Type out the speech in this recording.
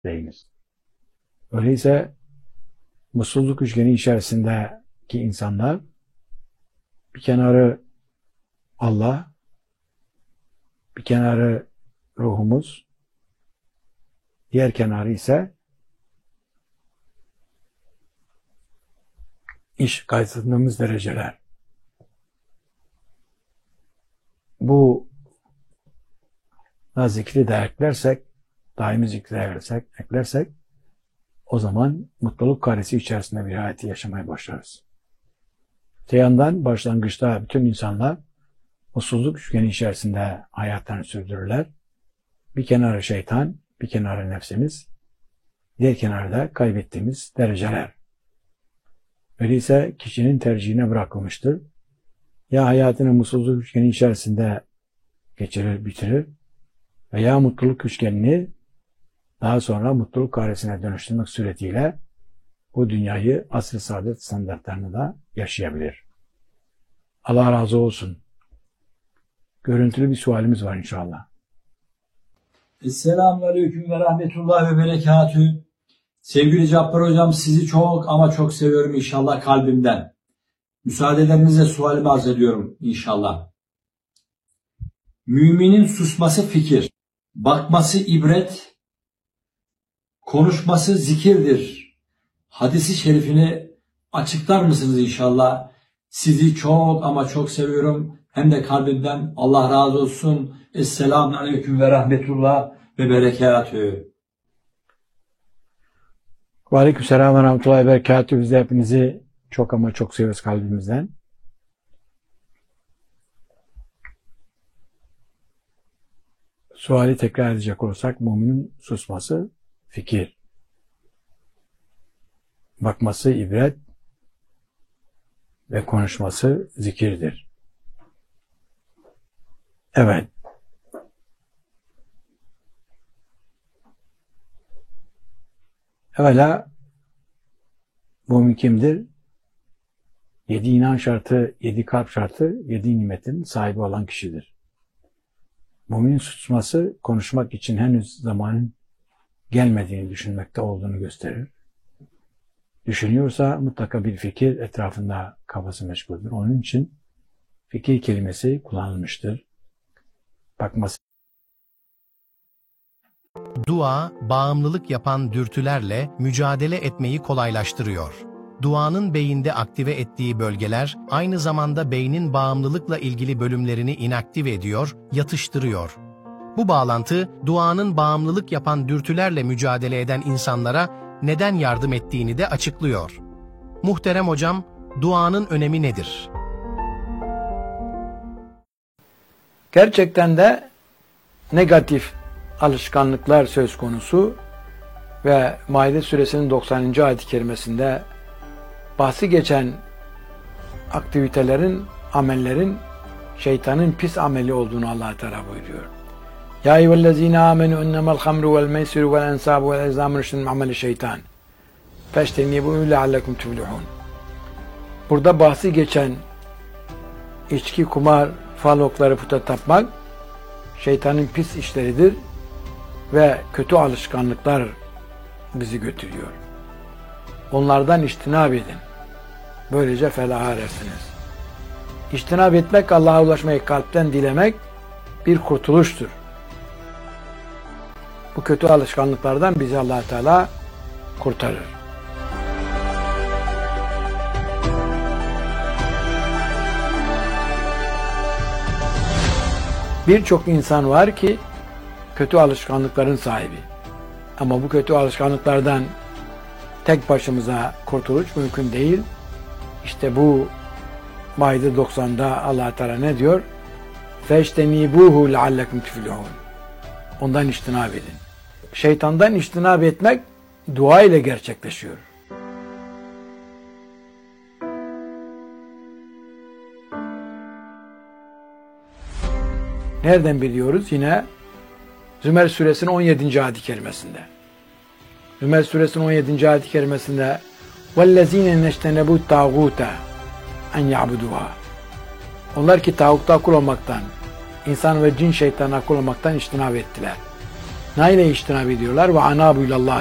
deyiniz. Öyleyse mutsuzluk üçgeni içerisindeki insanlar bir kenarı Allah, bir kenarı ruhumuz, diğer kenarı ise iş kaydırdığımız dereceler. Bu zikri de eklersek, daimi zikri eklersek o zaman mutluluk karesi içerisinde bir hayatı yaşamaya başlarız. Öte yandan başlangıçta bütün insanlar mutsuzluk üçgeni içerisinde hayatlarını sürdürürler. Bir kenarı şeytan, bir kenarı nefsimiz, diğer kenarda kaybettiğimiz dereceler. Öyleyse kişinin tercihine bırakılmıştır. Ya hayatını mutsuzluk üçgeni içerisinde geçirir, bitirir veya mutluluk üçgenini daha sonra mutluluk karesine dönüştürmek suretiyle bu dünyayı asr-ı saadet standartlarını da yaşayabilir. Allah razı olsun. Görüntülü bir sualimiz var inşallah. Selamünaleyküm ve rahmetullah ve berekatühü. Sevgili Cabbar Hocam, sizi çok ama çok seviyorum inşallah kalbimden. Müsaadelerinizle sualimi arz ediyorum inşallah. Müminin susması fikir, bakması ibret, konuşması zikirdir. Hadisi şerifini açıklar mısınız inşallah? Sizi çok ama çok seviyorum. Hem de kalbimden. Allah razı olsun. Esselamu aleyküm ve rahmetullah ve berekatühü. Ve aleykümselam ve rahmetullahi ve berekatühü. Biz de hepinizi çok ama çok seviyoruz kalbimizden. Suali tekrar edecek olursak, müminin susması fikir, bakması ibret ve konuşması zikirdir. Evet. Evvela mümin kimdir? 7 inan şartı, 7 kalp şartı, 7 nimetin sahibi olan kişidir. Müminin susması konuşmak için henüz zamanın gelmediğini düşünmekte olduğunu gösterir. Düşünüyorsa mutlaka bir fikir etrafında kafası meşguldür. Onun için fikir kelimesi kullanılmıştır. Bakması. Dua, bağımlılık yapan dürtülerle mücadele etmeyi kolaylaştırıyor. Duanın beyinde aktive ettiği bölgeler, aynı zamanda beynin bağımlılıkla ilgili bölümlerini inaktive ediyor, yatıştırıyor. Bu bağlantı, duanın bağımlılık yapan dürtülerle mücadele eden insanlara neden yardım ettiğini de açıklıyor. Muhterem hocam, duanın önemi nedir? Gerçekten de negatif alışkanlıklar söz konusu ve Maide suresinin 90. ayet-i kerimesinde bahsi geçen aktivitelerin, amellerin şeytanın pis ameli olduğunu Allah Teala buyuruyor. Ya eyyühellezine amenu innemel hamru vel meysiru vel ensabu vel ezlamu rüştün min ameli şeytan. Feştenibu leallekum tuflihun. Burada bahsi geçen içki, kumar, fal okları, puta tapmak şeytanın pis işleridir ve kötü alışkanlıklar bizi götürüyor. Onlardan içtinab edin. Böylece felaha ersiniz. İçtinab etmek, Allah'a ulaşmayı kalpten dilemek bir kurtuluştur. Bu kötü alışkanlıklardan bizi Allah Teala kurtarır. Birçok insan var ki kötü alışkanlıkların sahibi. Ama bu kötü alışkanlıklardan tek başımıza kurtuluş mümkün değil. İşte bu Maide 90'da Allah Teala ne diyor? فَاجْتَنِيبُوهُ لَعَلَّكُمْ تُفْلِحُونَ. Ondan içtinab edin. Şeytandan içtinab etmek dua ile gerçekleşiyor. Nereden biliyoruz? Yine Zümer suresinin 17. ayet-i kerimesinde. Zümer suresinin 17. ayet-i kerimesinde وَالَّذ۪ينَ نَجْتَنَبُوا الطَّاغُوتَ اَنْ يَعْبُدُوهَا. Onlar ki tağutta kul olmaktan, insan ve cin şeytanına kul olmaktan içtinab ettiler. Neyle iştinab ediyorlar? Ve anabu ilallah.